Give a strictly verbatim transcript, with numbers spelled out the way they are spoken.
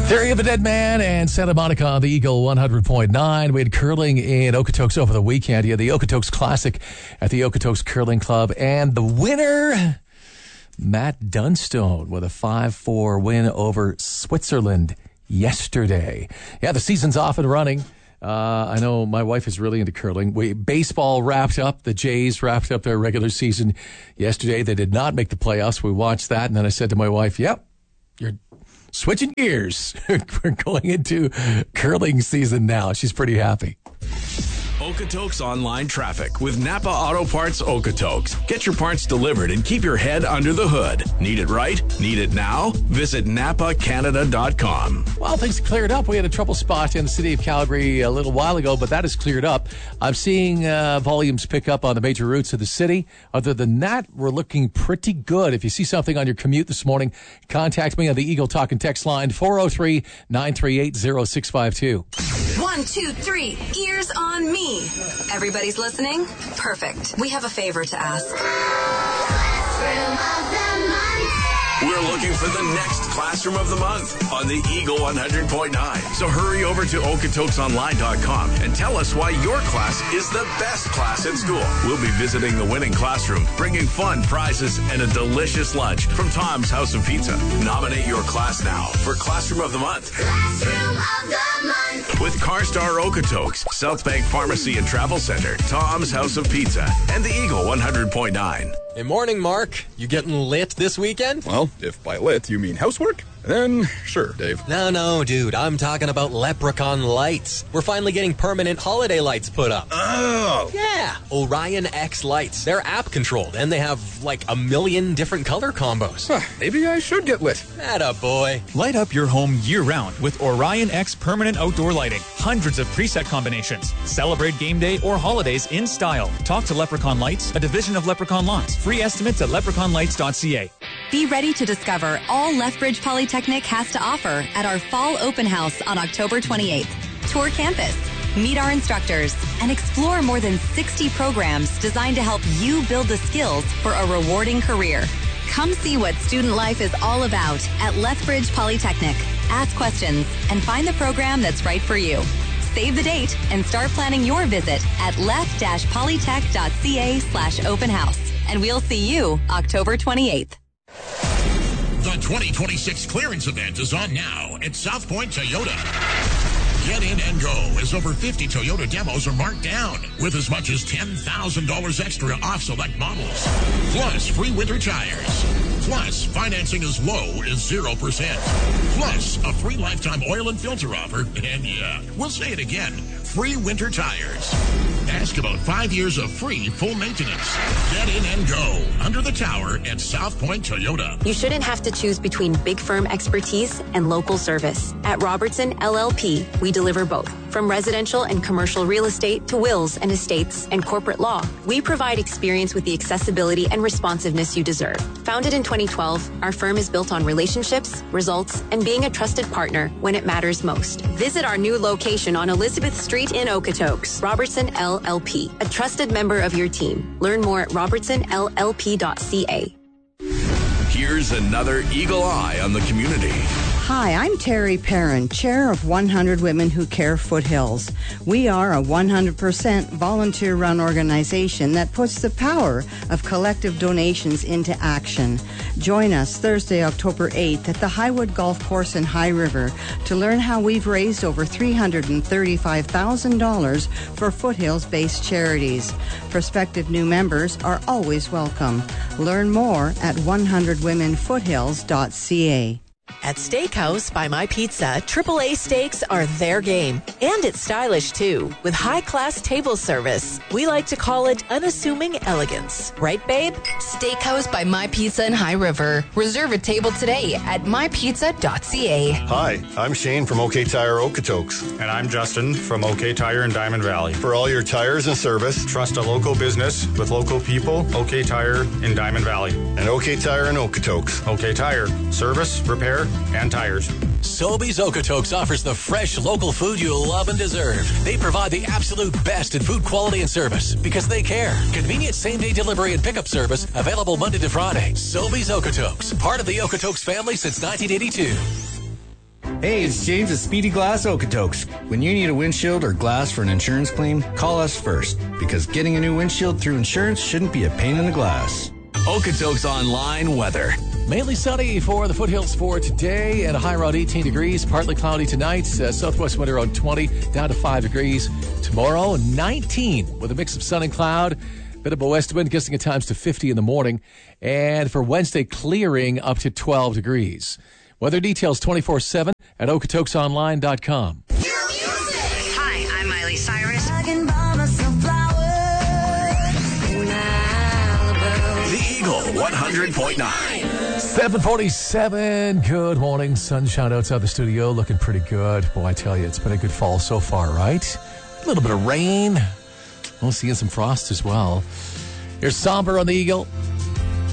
Theory of a Dead Man and Santa Monica on the Eagle one hundred point nine. We had curling in Okotoks over the weekend. You had the Okotoks Classic at the Okotoks Curling Club. And the winner, Matt Dunstone, with a five four win over Switzerland yesterday. Yeah, the season's off and running. Uh, I know my wife is really into curling. We baseball wrapped up. The Jays wrapped up their regular season yesterday. They did not make the playoffs. We watched that, and then I said to my wife, yep, you're switching gears. We're going into curling season now. She's pretty happy. Okotoks Online Traffic with Napa Auto Parts Okotoks. Get your parts delivered and keep your head under the hood. Need it right? Need it now? Visit napa canada dot com. Well, things cleared up. We had a trouble spot in the city of Calgary a little while ago, but that has cleared up. I'm seeing uh, volumes pick up on the major routes of the city. Other than that, we're looking pretty good. If you see something on your commute this morning, contact me on the Eagle Talk and Text line, four oh three, nine three eight, oh six five two. One, two, three, ears on me. Everybody's listening? Perfect. We have a favor to ask. We're looking for the next Classroom of the Month on the Eagle one hundred point nine. So hurry over to okotoks online dot com and tell us why your class is the best class in school. We'll be visiting the winning classroom, bringing fun prizes and a delicious lunch from Tom's House of Pizza. Nominate your class now for Classroom of the Month. Classroom of the Month. With CarStar Okotoks, South Bank Pharmacy and Travel Center, Tom's House of Pizza, and the Eagle one hundred point nine. Hey, morning, Mark. You getting lit this weekend? Well, if by lit you mean housework, then sure, Dave. No, no, dude. I'm talking about Leprechaun Lights. We're finally getting permanent holiday lights put up. Oh! Yeah, Orion X lights. They're app-controlled, and they have, like, a million different color combos. Huh, maybe I should get lit. Atta boy. Light up your home year-round with Orion X permanent outdoor lighting. Hundreds of preset combinations. Celebrate game day or holidays in style. Talk to Leprechaun Lights, a division of Leprechaun Lawns. Free estimates at leprechaun lights dot c a. Be ready to discover all Lethbridge Polytechnic has to offer at our Fall Open House on October twenty-eighth. Tour campus, meet our instructors, and explore more than sixty programs designed to help you build the skills for a rewarding career. Come see what student life is all about at Lethbridge Polytechnic. Ask questions and find the program that's right for you. Save the date and start planning your visit at leth dash polytech dot c a slash open house. And we'll see you October twenty-eighth. The twenty twenty-six clearance event is on now at South Point Toyota. Get in and go as over fifty Toyota demos are marked down with as much as ten thousand dollars extra off select models. Plus free winter tires. Plus financing as low as zero percent. Plus a free lifetime oil and filter offer. And yeah, we'll say it again, free winter tires. Ask about five years of free full maintenance. Get in and go under the tower at South Point Toyota. You shouldn't have to choose between big firm expertise and local service. At Robertson L L P, we deliver both. From residential and commercial real estate to wills and estates and corporate law, we provide experience with the accessibility and responsiveness you deserve. Founded in twenty twelve, our firm is built on relationships, results, and being a trusted partner when it matters most. Visit our new location on Elizabeth Street in Okotoks. Robertson L L P, a trusted member of your team. Learn more at robertson l l p dot c a. Here's another Eagle Eye on the community. Hi, I'm Terry Perrin, Chair of one hundred Women Who Care Foothills. We are a one hundred percent volunteer-run organization that puts the power of collective donations into action. Join us Thursday, October eighth at the Highwood Golf Course in High River to learn how we've raised over three hundred thirty-five thousand dollars for Foothills-based charities. Prospective new members are always welcome. Learn more at one hundred women foothills dot c a. At Steakhouse by My Pizza, triple A steaks are their game. And it's stylish, too, with high-class table service. We like to call it unassuming elegance. Right, babe? Steakhouse by My Pizza in High River. Reserve a table today at my pizza dot c a. Hi, I'm Shane from OK Tire Okotoks. And I'm Justin from OK Tire in Diamond Valley. For all your tires and service, trust a local business with local people. OK Tire in Diamond Valley. And OK Tire in Okotoks. OK Tire. Service, repair, and tires. Sobeys Okotoks offers the fresh local food you love and deserve. They provide the absolute best in food quality and service because they care. Convenient same-day delivery and pickup service available Monday to Friday. Sobeys Okotoks, part of the Okotoks family since nineteen eighty-two. Hey, it's James at Speedy Glass Okotoks. When you need a windshield or glass for an insurance claim, call us first, because getting a new windshield through insurance shouldn't be a pain in the glass. Okotoks Online weather. Mainly sunny for the foothills for today and a high around eighteen degrees. Partly cloudy tonight. Uh, southwest wind around twenty, down to five degrees. Tomorrow, nineteen with a mix of sun and cloud. Bit of a west wind gusting at times to fifty in the morning. And for Wednesday, clearing up to twelve degrees. Weather details twenty-four seven at okotoks online dot com. Hi, I'm Miley Cyrus. The Eagle one hundred point nine. seven forty-seven. Good morning. Sunshine outside the studio. Looking pretty good. Boy, I tell you, it's been a good fall so far, right? A little bit of rain. We'll see some frost as well. Here's Somber on the Eagle.